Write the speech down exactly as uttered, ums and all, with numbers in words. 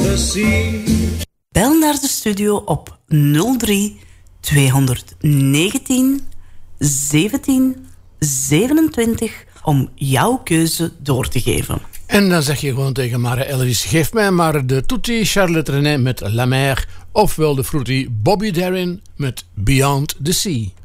the sea. Bel naar de studio op nul drie tweehonderdnegentien zeventien zevenentwintig om jouw keuze door te geven. En dan zeg je gewoon tegen Mare Elvis: geef mij maar de Tutti Charlotte René met La Mer, ofwel de Fruity Bobby Darin met Beyond the Sea.